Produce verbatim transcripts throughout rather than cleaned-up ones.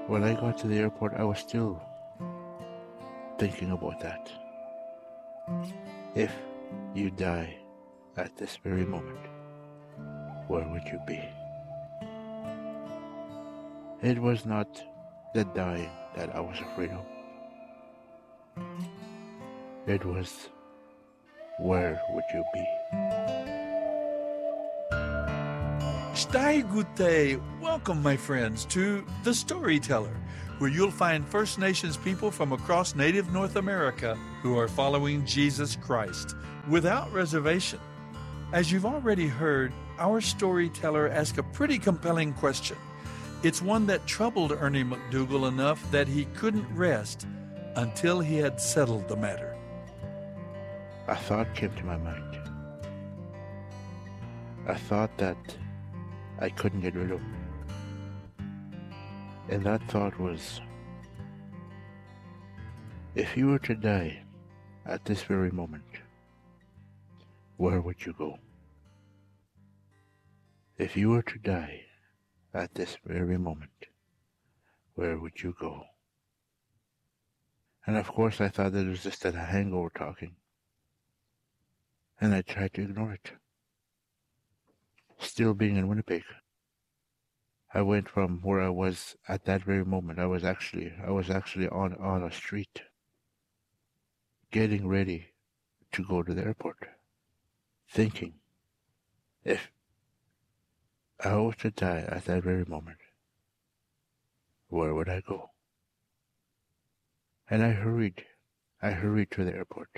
When I got to the airport, I was still thinking about that. If you die at this very moment, where would you be? It was not the dying that I was afraid of. It was, where would you be? Stai Gute. Welcome, my friends, to The Storyteller, where you'll find First Nations people from across Native North America who are following Jesus Christ without reservation. As you've already heard, our storyteller asked a pretty compelling question. It's one that troubled Ernie McDougall enough that he couldn't rest until he had settled the matter. A thought came to my mind. A thought that I couldn't get rid of. And that thought was, if you were to die at this very moment, where would you go? If you were to die at this very moment, where would you go? And of course I thought that it was just a hangover talking. And I tried to ignore it. Still being in Winnipeg, I went from where I was at that very moment. I was actually, I was actually on, on a street, getting ready to go to the airport, thinking, if I was to die at that very moment, where would I go? And I hurried, I hurried to the airport,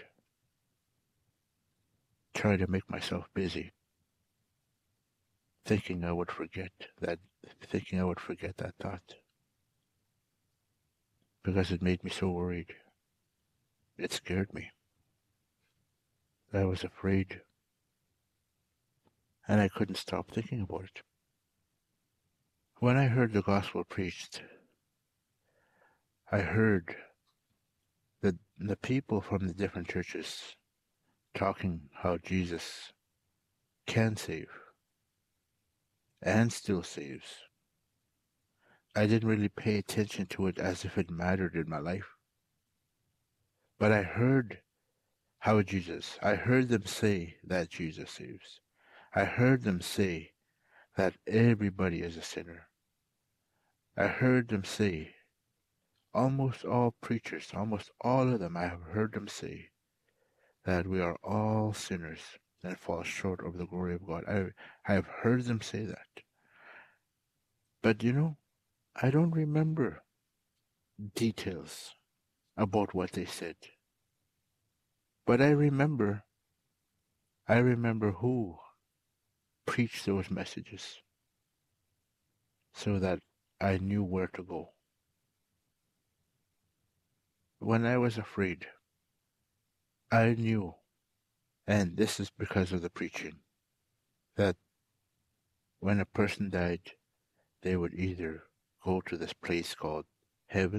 trying to make myself busy, thinking I would forget that, thinking I would forget that thought, because it made me so worried. It scared me. I was afraid, and I couldn't stop thinking about it. When I heard the gospel preached, I heard the, the people from the different churches talking how Jesus can save and still saves. I didn't really pay attention to it as if it mattered in my life. But I heard how Jesus, I heard them say that Jesus saves. I heard them say that everybody is a sinner. I heard them say, almost all preachers, almost all of them, I have heard them say that we are all sinners and fall short of the glory of God. I, I have heard them say that. But you know, I don't remember details about what they said. But I remember, I remember who preached those messages so that I knew where to go. When I was afraid, I knew, and this is because of the preaching, that when a person died, they would either go to this place called heaven,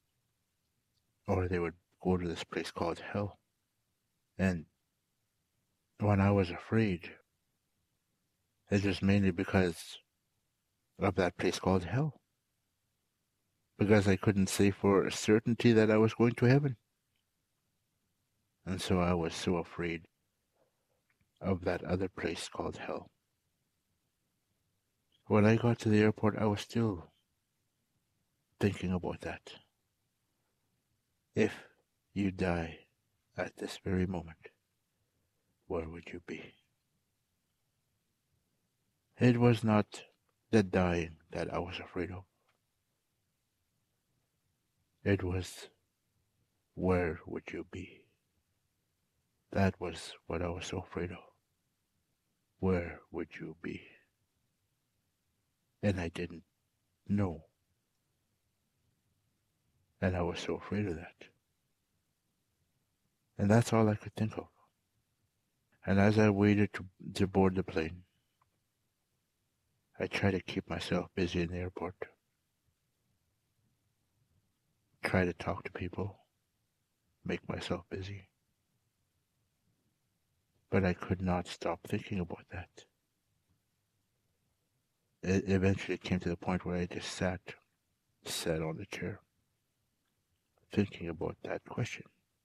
or they would go to this place called hell. And when I was afraid, it was mainly because of that place called hell. Because I couldn't say for a certainty that I was going to heaven. And so I was so afraid of that other place called hell. When I got to the airport, I was still thinking about that. If you die at this very moment, where would you be? It was not the dying that I was afraid of. It was, where would you be? That was what I was so afraid of. Where would you be? And I didn't know. And I was so afraid of that. And that's all I could think of. And as I waited to, to board the plane, I tried to keep myself busy in the airport. Try to talk to people. Make myself busy. But I could not stop thinking about that. It eventually came to the point where I just sat sat on the chair, thinking about that question.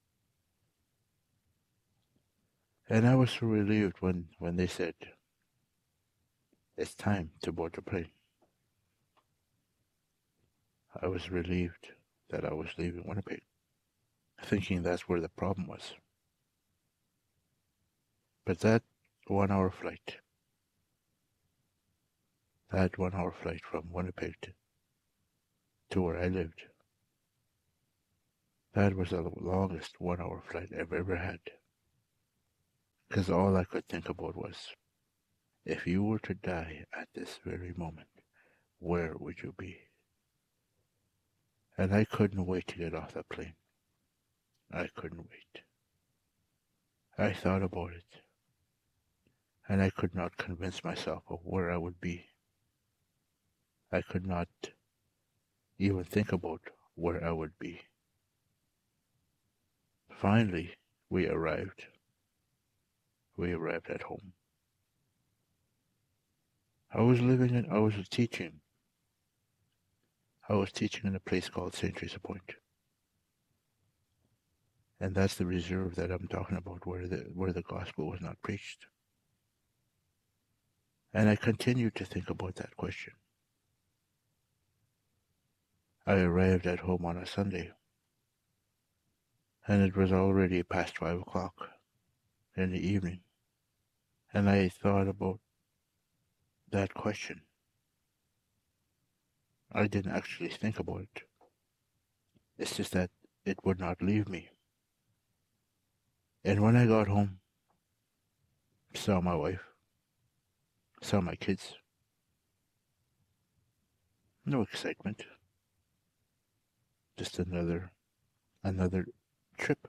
And I was so relieved when, when they said, it's time to board the plane. I was relieved that I was leaving Winnipeg, thinking that's where the problem was. But that one-hour flight, that one-hour flight from Winnipeg to, to where I lived, that was the longest one-hour flight I've ever had. Because all I could think about was, if you were to die at this very moment, where would you be? And I couldn't wait to get off that plane. I couldn't wait. I thought about it, and I could not convince myself of where I would be. I could not even think about where I would be. Finally, we arrived. We arrived at home. I was living in, I was teaching. I was teaching in a place called Saint Teresa Point. And that's the reserve that I'm talking about, where the where the gospel was not preached. And I continued to think about that question. I arrived at home on a Sunday, and it was already past five o'clock in the evening. And I thought about that question. I didn't actually think about it. It's just that it would not leave me. And when I got home, saw my wife, saw my kids, no excitement. Just another, another trip.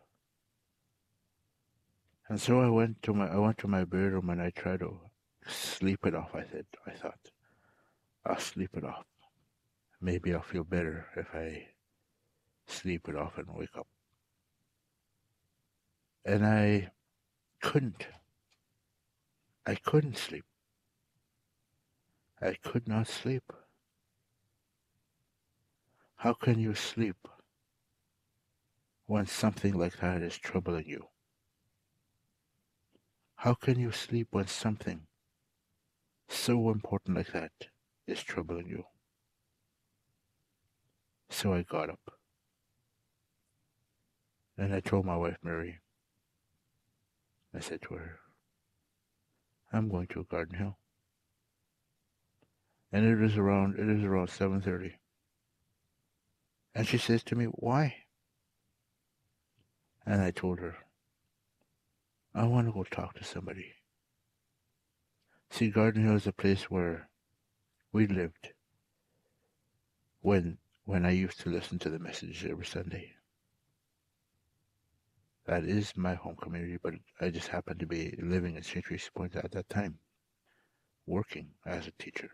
And so I went to my, I went to my bedroom and I tried to sleep it off. I said, I thought, I'll sleep it off. Maybe I'll feel better if I sleep it off and wake up. And I couldn't. I couldn't sleep. I could not sleep. How can you sleep when something like that is troubling you? How can you sleep when something so important like that is troubling you? So I got up and I told my wife, Mary, I said to her, I'm going to Garden Hill. And it is around, it is around seven thirty. And she says to me, why? And I told her, I want to go talk to somebody. See, Garden Hill is a place where we lived when when I used to listen to the message every Sunday. That is my home community, but I just happened to be living in Saint Teresa Point at that time, working as a teacher.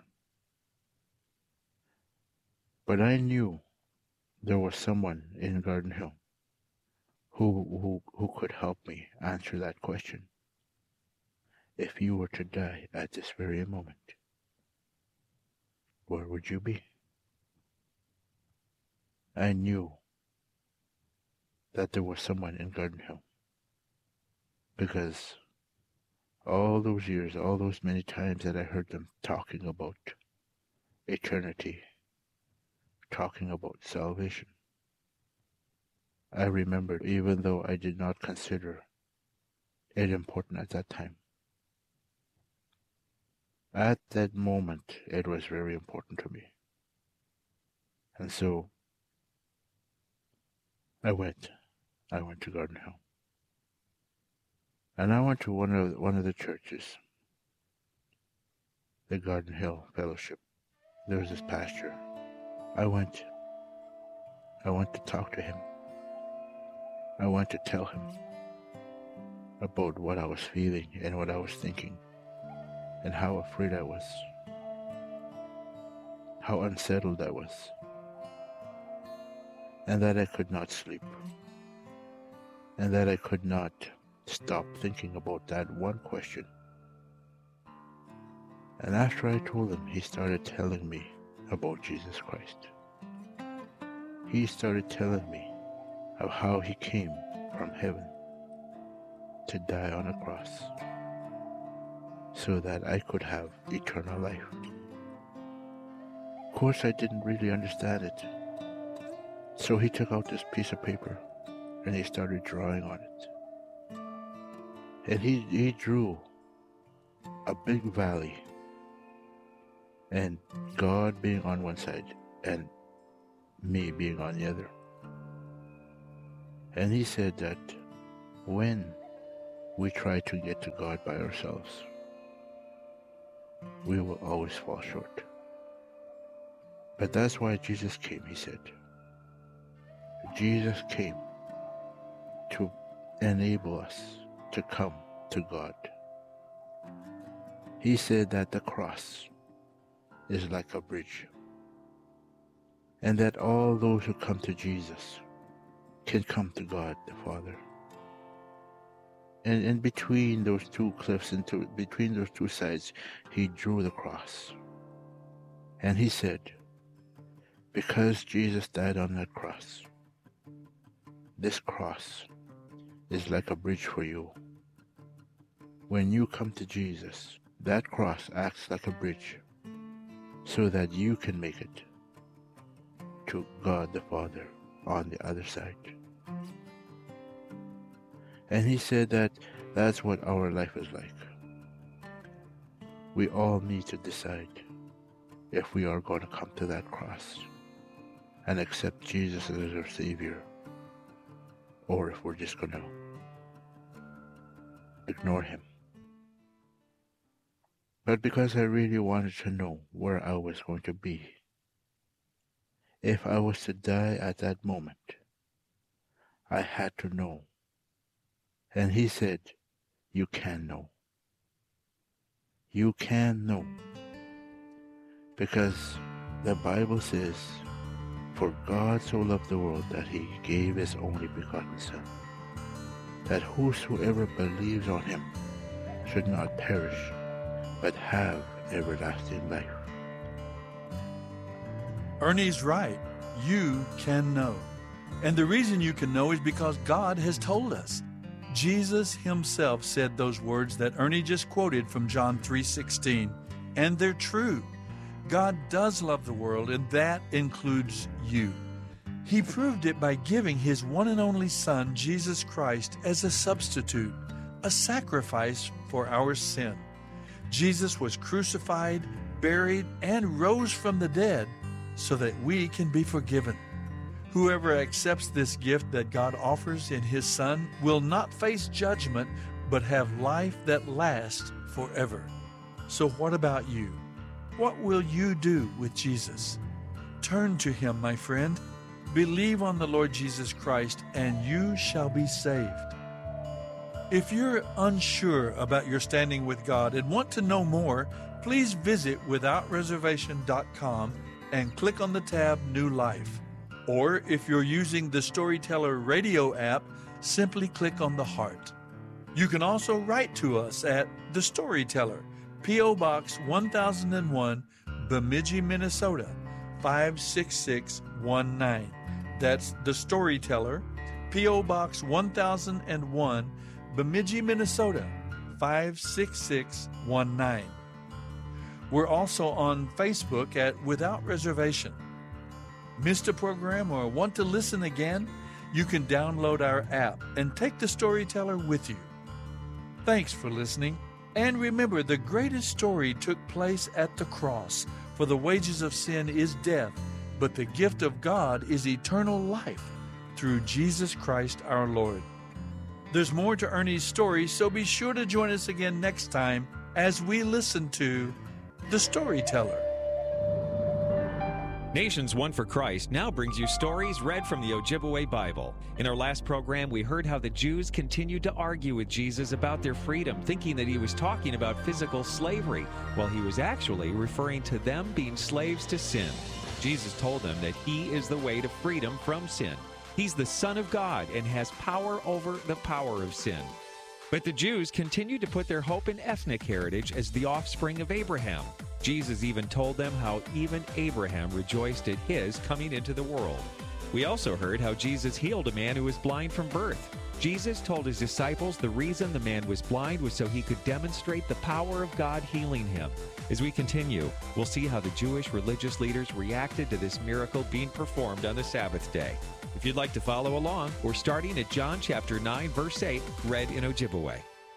But I knew there was someone in Garden Hill who, who, who could help me answer that question. If you were to die at this very moment, where would you be? I knew that there was someone in Garden Hill, because all those years, all those many times that I heard them talking about eternity, talking about salvation, I remembered, even though I did not consider it important at that time. At that moment, it was very important to me. And so I went. I went to Garden Hill. And I went to one of one of the churches, the Garden Hill Fellowship. There was this pastor. I went. I went to talk to him. I went to tell him about what I was feeling and what I was thinking, and how afraid I was, how unsettled I was, and that I could not sleep, and that I could not stop thinking about that one question. And after I told him, he started telling me about Jesus Christ. he started telling me of how he came from heaven to die on a cross so that I could have eternal life. Of course, I didn't really understand it. So he took out this piece of paper and he started drawing on it. And he, he drew a big valley, and God being on one side and me being on the other. And he said that when we try to get to God by ourselves, we will always fall short. But that's why Jesus came, he said. Jesus came to enable us to come to God. He said that the cross is like a bridge, and that all those who come to Jesus can come to God the Father. And in between those two cliffs, into between those two sides, he drew the cross. And he said, because Jesus died on that cross, this cross is like a bridge for you. When you come to Jesus, that cross acts like a bridge so that you can make it to God the Father on the other side. And he said that that's what our life is like. We all need to decide if we are going to come to that cross and accept Jesus as our Savior, or if we're just going to ignore him. But because I really wanted to know where I was going to be, if I was to die at that moment, I had to know. And he said, you can know. You can know. Because the Bible says, for God so loved the world that he gave his only begotten Son, that whosoever believes on him should not perish, but have everlasting life. Ernie's right. You can know. And the reason you can know is because God has told us. Jesus himself said those words that Ernie just quoted from John three sixteen, and they're true. God does love the world, and that includes you. He proved it by giving his one and only Son, Jesus Christ, as a substitute, a sacrifice for our sin. Jesus was crucified, buried, and rose from the dead so that we can be forgiven. Whoever accepts this gift that God offers in his Son will not face judgment, but have life that lasts forever. So what about you? What will you do with Jesus? Turn to him, my friend. Believe on the Lord Jesus Christ, and you shall be saved. If you're unsure about your standing with God and want to know more, please visit without reservation dot com and click on the tab New Life. Or if you're using the Storyteller radio app, simply click on the heart. You can also write to us at The Storyteller, P O. Box one thousand one, Bemidji, Minnesota, five six six one nine. That's The Storyteller, P O. Box one thousand one, Bemidji, Minnesota, five six six one nine. We're also on Facebook at Without Reservation. Missed a program or want to listen again? You can download our app and take the Storyteller with you. Thanks for listening. And remember, the greatest story took place at the cross. For the wages of sin is death, but the gift of God is eternal life through Jesus Christ our Lord. There's more to Ernie's story, so be sure to join us again next time as we listen to The Storyteller. Nations One for Christ now brings you stories read from the Ojibwe Bible. In our last program, we heard how the Jews continued to argue with Jesus about their freedom, thinking that he was talking about physical slavery, while he was actually referring to them being slaves to sin. Jesus told them that he is the way to freedom from sin. He's the Son of God and has power over the power of sin. But the Jews continued to put their hope in ethnic heritage as the offspring of Abraham. Jesus even told them how even Abraham rejoiced at his coming into the world. We also heard how Jesus healed a man who was blind from birth. Jesus told his disciples the reason the man was blind was so he could demonstrate the power of God healing him. As we continue, we'll see how the Jewish religious leaders reacted to this miracle being performed on the Sabbath day. If you'd like to follow along, we're starting at John chapter nine, verse eight, read in Ojibwe.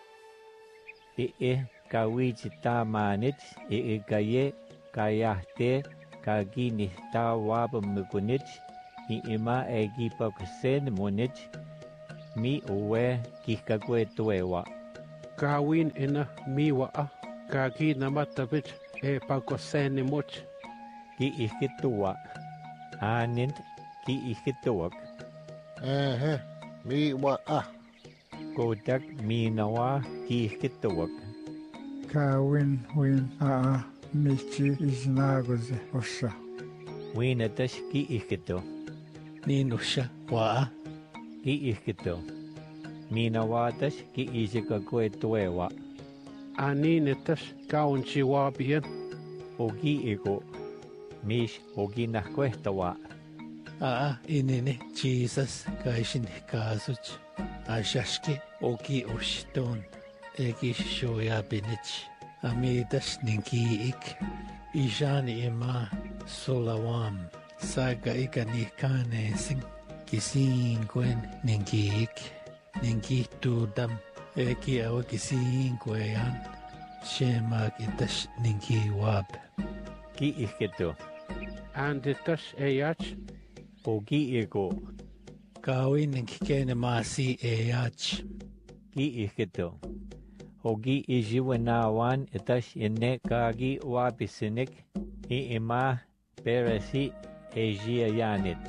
I'e kawich tamanit, i'e kaye kayahte kagini tawab mukunich, i'ima egipoksen monich, mi uwe kikakwe tuewa. Kawin ina miwa kagi namatavich e pakoseni much. Ki ikitua, anint ki ikituak. Ehe, miwa a. Kodak minawa ki ikituak. Kawin win a michi isnagoze osha. Winatash ki ikito. Ninusha wa Ki ikito. Minawatash ki isikakwe tuewa. Aninitas kaunchiwabian. Ogi iko. Mish ogi nakwestawa. a inene Jesus kaishin kasuch ashashki oki ushton eki shoya binich amidas ninki ik ijan ima solawam saga ikani kane sing kisin kwen ninki ik ninki tudam eki awa kisin kweyan shemak itas ninki wab Ki ikito. Anditas eyach. Ogi iko. Kawin nkikene masi eyach. Ki ikito. Ogi ijiwanawan itash ine kagi wabisinik i ima perasi ejia yanich.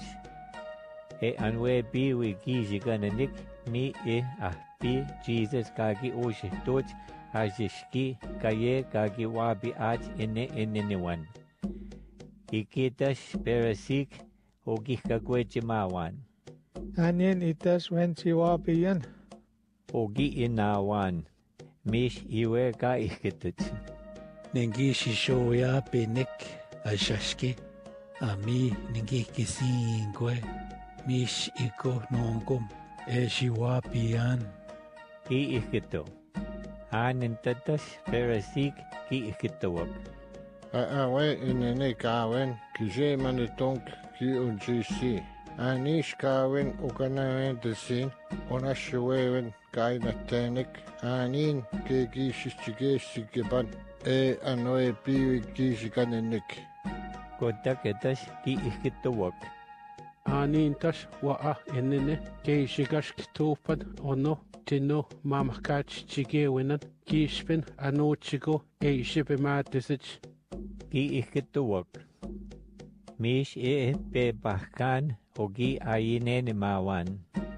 E anwe biwi gijigananik mi e ahpi Jesus kagi ushituch ajishki kaye kagi wabi ach ine ininiwan. Ikitash perasik Ogi kagwechimawan. Anin itas wenchiwabian. Ogi inawan. Mish iwe ka ikitich. Ningi shishoya pinik ashashki. Ami ningi kisingwe. Mish iko nongkum. E shiwapian. Ki ikito. Anin tatash perasik ki ikitowak. Awe inene kawin, kije manitonk ki unjisi. Anish kawin ukanawen desin, onashuwewen kaina tenik, anin ke gishichigesi geban, e anoe piwi gishikanenik. Kotak etash ki ikitowak. Anintas wa enene keishigash kitupad ono tino mamakach chigewinan kishpin anochigo eishibimatisich. Ki ikitowak. Mish e pe bahkan ogi ayinen mawan.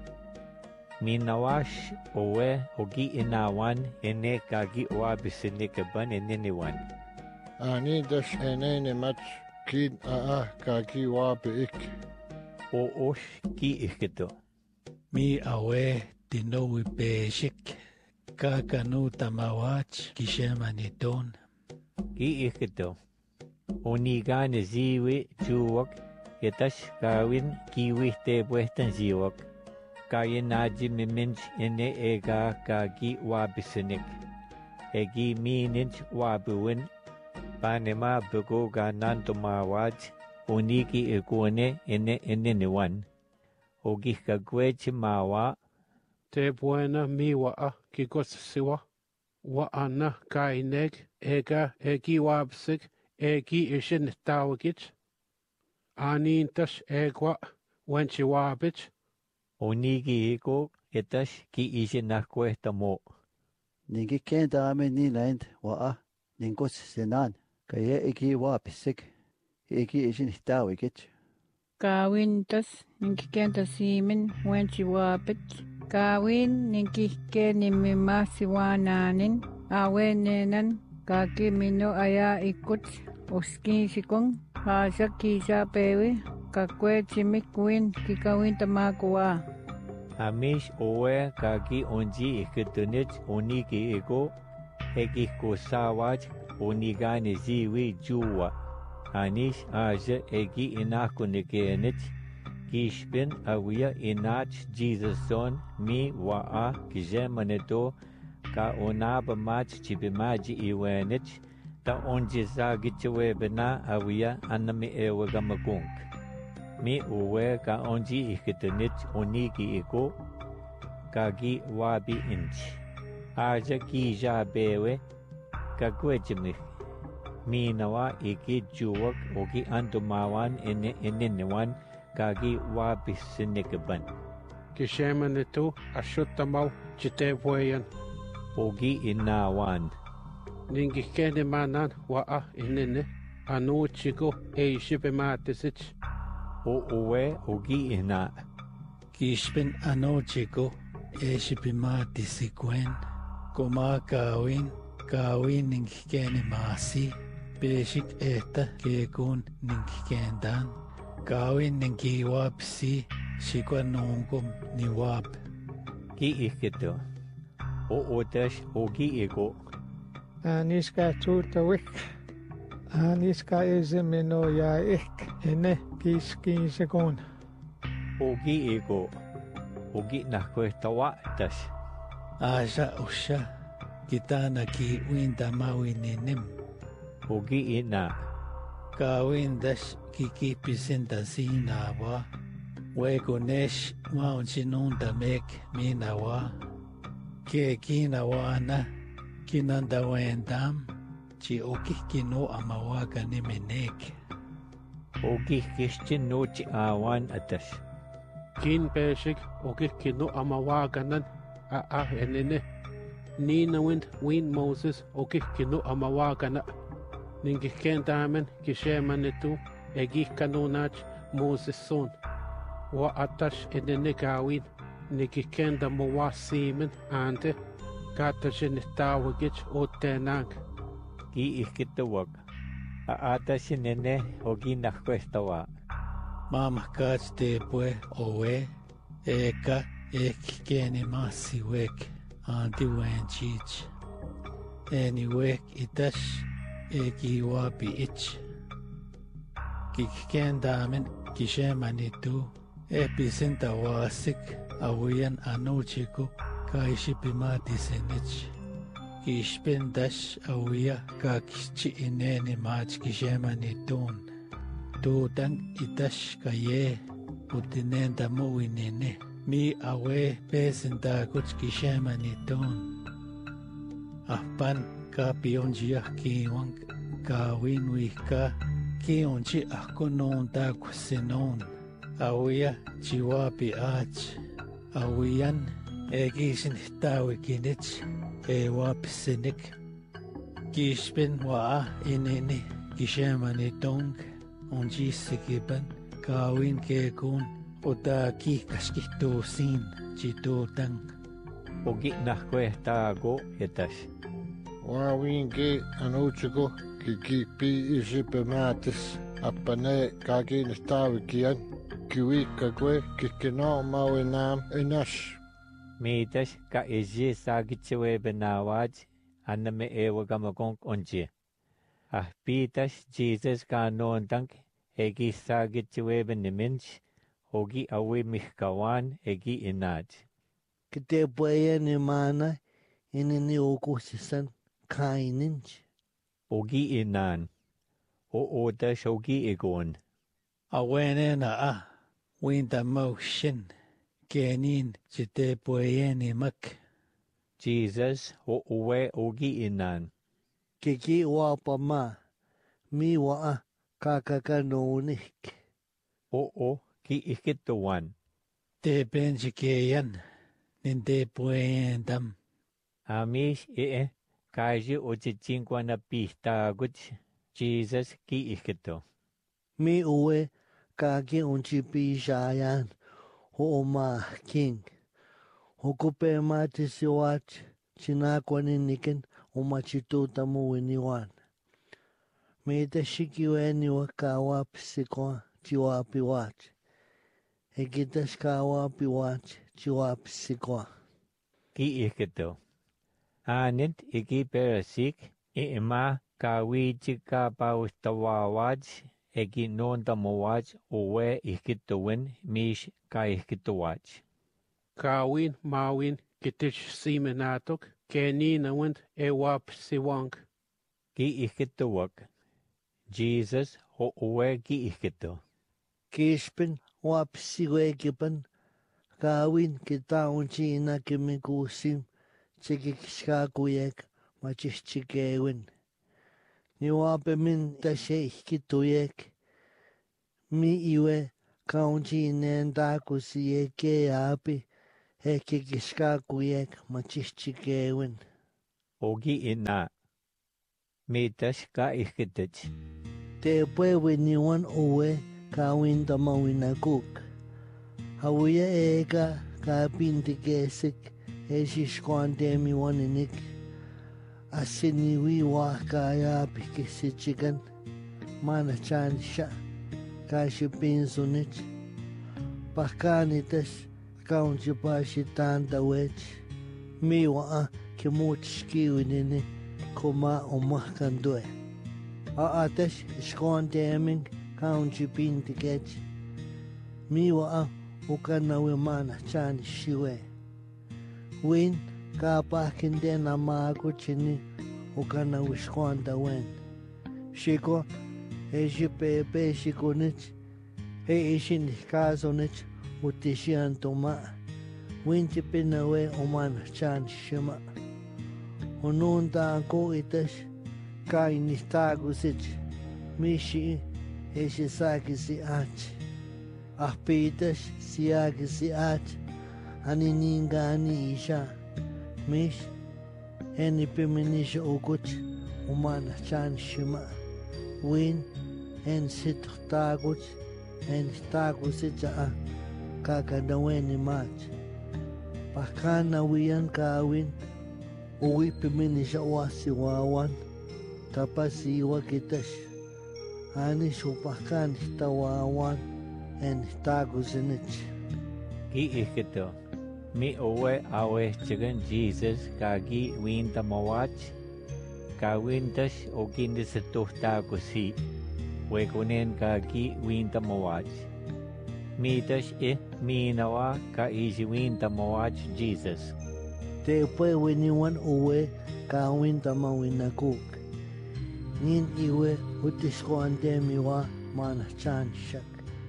Minawash owe ogi inawan ene kagi oabisinik ban eneniwan. Ani dash enene mach kid a kaki wabe ik. O osh ki ikito. Mi awe tinowi peshik. Kakanu tamawach kishemaniton. Ki ikito. Onigane ziwi chuwak yetash kawin kiwihte puestan ziwak. Kaya naji miminch ene ega kagi wabisinik. Egi mininch wabuwin. Panema bugo ganan tumawaj. Uniki ikone ene ene niwan. Ogi kagwechi mawa. Te buena miwa a kigosisiwa. Wa ana kaineg ega egi wabsig. Egi ishin tawagich. Anintas egwa wenchiwabich. Onigi iko etash ki ishinakkuesta mo. Ningi kenda ame niland wa ningos senan. Kaya egi wapisik. Egi ishin tawagich. Kawintas ningi kenda simin wenchiwabich. Kawin ningi keni mimasiwananin. Awenenan kakimino aya ikut. Uskin sikong hasa kisa pewe kakwe chimikwin kikawin tamakuwa. Amish owe kaki onji ikitunich oniki iko eki kusawach onigane ziwi juwa. Anish aja eki inakunikenich Kishpin awia inach Jesus son mi waa kijemaneto ka onaba mach chibimaji iwenich ta onjisa gichewe bena awia anami ewe gamakunk. Mi uwe ka onji ikitenich oniki iko kagi wabi inch. Aja kija bewe kakwejimik. Mi nawa iki juwak oki antumawan ene enenewan kagi wabi sinikaban. Kishemaneto ashutamaw chitevoyan. Ogi inawan. Ningikene manan waa inene anu chico e shipe matisich. O uwe ogi ina. Kishpin ano chico e shipe matisikwen. Koma kawin kawin ningikene masi. Beshik eta kekun ningikendan. Kawin ningiwap si shikwa nungum niwap. Ki ikito. O otash ogi ego. Aniska tutawik. Aniska ezemeno ya ik. Ene kiskin sekon. Ogi ego. Ogi nakwestawa tash. Aja usha. Kitana ki winda mawininim. Ogi ina. Kawin dash kikipisinda sinawa. Wego nesh mauncinunda mek minawa. Ke kinawana kinanda wendam chi oki kino amawaga ni menek. Ogi kishchin nochi awan atash. Kin peshik oki kino amawaganan a a enene. Nina wind win Moses oki kino amawagana. Ningikentamen kishemanetu egi kanunach Moses son. Wa atash enene gawin. Nikikenda mawasimen ante katashinitawagich otenang. Ki ikitawag. Aatash nene ogi nakwestawa. Mama kach tepwe owe. Eka ekikene masiwek. Anti wenchich. Eniwek itash eki wapi ich. Kikikendamen kishemanitu. Episinta wasik. Awiyan anuchiku kaishipimati senich. Kishpin dash awiya kakchi ineni mach kishemani tun. Tutang itash kaye utinenda muwinene. Mi awe pesinta kuch kishemani tun. Ahpan ka pionjia kiwang kawinwi ka kionchi ahkununta kusinon. Awiya chiwapi ach. Awiyan egishin hitawi kinich e wapisinik. Kishpin waa inini kishemani tong onji sikiban kawin kekun uta ki kashkitusin chitutang. Ogi nakwestago etash. Wawin ke anuchiko kikipi ishipematis apane kaki nistawi kian. Kiwika kwe kikino mawinam inash. Mitash ka eji sagichewe benawaj aname ewa gamakong onje. Ah pitash Jesus ka nontang egi sagichewe beniminch ogi awi mihkawan egi inaj. Kite puede ni mana inini okusisan kaininch. Ogi inan. O otash ogi egon. Awene na a. Winda motion. Kenin chite pueyeni mak. Jesus o uwe ogi inan. Kiki wapa ma. Mi wa kakakanonik. O o ki ikituan. Te benjikeyan. Ninde pueyendam. Amish e kaji o chichinkwa na pista guch. Jesus ki ikito. Mi uwe kaki unchipi shayan. Homa king. Hukupe mati siwach. Chinakwa ninikin umachituta muwiniwan. Meita shikiweni wakawa psikwa chiwapi wach. Ekitashkawa piwach chiwapi sikwa. Ki ikito. Anint iki perasik. Ima kawi chika paustawawaj. egi nonda mowach uwe ihkituwin mish ka ihkituwach. Kawin mawin kitich simenatok keninawint ewap siwank. Ki ihkituwak. Jesus ho uwe ki ihkitu. Kishpin wap siwekipan. Kawin kitaun china kimikusim. Chikikshakuyek machichikewin. Niwape min tashe kituyek. Mi iwe kaunchi nenda kusiyeke api. Hekikishakuyek machichikewin. Ogi ina. Mitash ka ihkitich. Te puewe niwan uwe kawin tamawinakuk. Hawuya eka kapintikesik. Eshishkwante waninik. Asiniwi wa kaya pikisichikan. Mana chansha. Kashi pinsunich. Pakanitas kaunchi pashitanta wech. Miwa a kimuchkiwinini. Kuma umahkandue. Aatash shkwante aming kaunchi pintikech. Miwa a ukanawe mana chanshiwe. Win kapakin den amago chini ukana wishkwanda wen. Shiko eji pepe shikonich he ishin kazonich utishian toma. Win chipinawe oman chan shima. Ununda anko itash kainistagusich mishi eji sakisi ach. Ahpitash siagisi ach. Ani ningani isha mish eni piminisha ukuch umana chan shima win en sit taguch en tagusicha a kakadaweni mach pakana wian kawin uwi piminisha wasi wawan tapasi wakitash ani shupakan tawawan en tagusinich. Ki ihkito. Mi owe awe chigan Jesus kagi win tamawach. Ka wintash o kindisituhta kusi. Wekunen kagi win tamawach. Mitash e minawa ka isi win tamawach Jesus. Te pwe winiwan uwe ka win tamawinakuk. Nin iwe utishko andemiwa mana chanshak.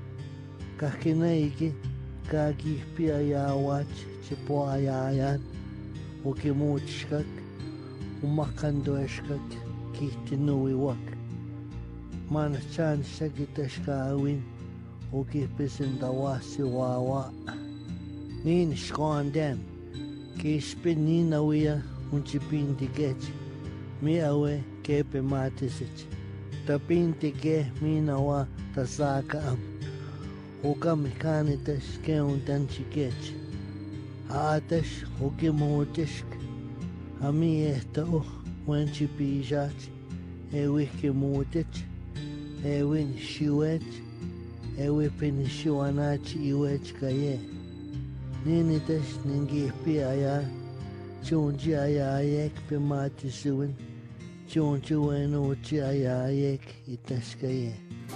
Kakinaiki kaki pia ya wach chipo ayayan ukimuchkak umakandoeshkak kitinuiwak mana chanshak itashkawin ukipesindawasi wawa nin shkoandem kishpin ninawia unchipintikech mi awe kepe matisich tapintike minawa tasaka am Uka mekanitas ke untan chikech. Aatash uki mutishk. Ami esta uh wenchi pijach. Ewi ki mutich. Ewi nishiwech. Ewi pinishiwanach iwech kaye. Ninitash ningi pi aya. Chunji aya ayek pi matisiwin. Chunji wenu uchi aya ayek itash kaye.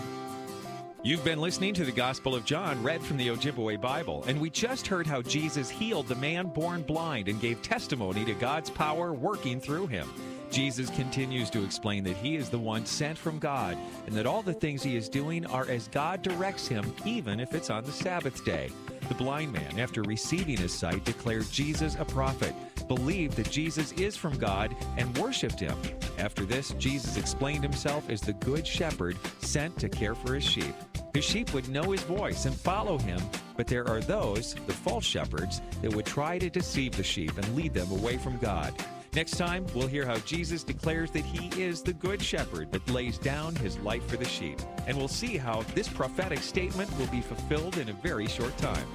You've been listening to the Gospel of John read from the Ojibwe Bible, and we just heard how Jesus healed the man born blind and gave testimony to God's power working through him. Jesus continues to explain that he is the one sent from God and that all the things he is doing are as God directs him, even if it's on the Sabbath day. The blind man, after receiving his sight, declared Jesus a prophet, believed that Jesus is from God, and worshiped him. After this, Jesus explained himself as the Good Shepherd sent to care for his sheep. His sheep would know his voice and follow him, but there are those, the false shepherds, that would try to deceive the sheep and lead them away from God. Next time, we'll hear how Jesus declares that he is the Good Shepherd that lays down his life for the sheep. And we'll see how this prophetic statement will be fulfilled in a very short time.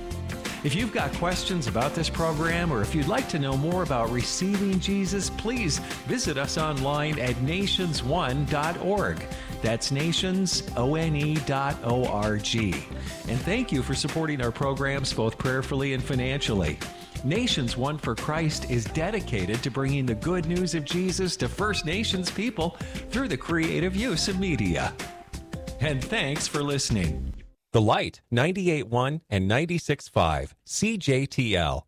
If you've got questions about this program, or if you'd like to know more about receiving Jesus, please visit us online at nations one dot org. That's nations, O N E dot O R G. And thank you for supporting our programs both prayerfully and financially. Nations One for Christ is dedicated to bringing the good news of Jesus to First Nations people through the creative use of media. And thanks for listening. The Light, ninety-eight point one and ninety-six point five, C J T L,